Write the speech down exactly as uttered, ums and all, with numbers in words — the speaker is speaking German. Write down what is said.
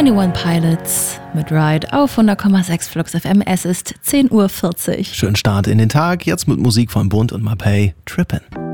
einundzwanzig Pilots mit Ride auf hundert Komma sechs Flux F M. Es ist zehn Uhr vierzig. Schönen Start in den Tag, jetzt mit Musik von Bund und Mapei, Trippin'.